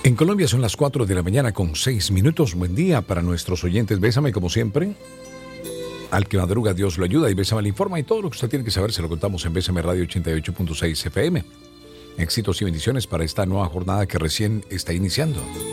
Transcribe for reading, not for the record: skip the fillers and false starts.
En Colombia son las 4 de la mañana con 6 minutos. Buen día para nuestros oyentes. Bésame como siempre. Al que madruga Dios lo ayuda y Bésame le informa, y todo lo que usted tiene que saber se lo contamos en Bésame Radio 88.6 FM. Éxitos y bendiciones para esta nueva jornada que recién está iniciando.